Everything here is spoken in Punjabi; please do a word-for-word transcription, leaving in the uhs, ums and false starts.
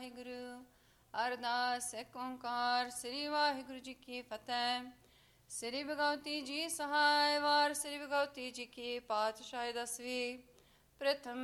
ਵਾਹਿਗੁਰੂ। ਅਰਦਾਸ ਏਕ ਓਂਕਾਰ ਸ੍ਰੀ ਵਾਹਿਗੁਰੂ ਜੀ ਕੀ ਫਤਿਹ। ਸ੍ਰੀ ਭਗਵਤੀ ਜੀ ਸਹਾਇ ਵਾਰ ਸ੍ਰੀ ਭਗਵਤੀ ਜੀ ਕੀ ਪਾਤਸ਼ਾਹੀ ਦਸਵੀਂ। ਪ੍ਰਥਮ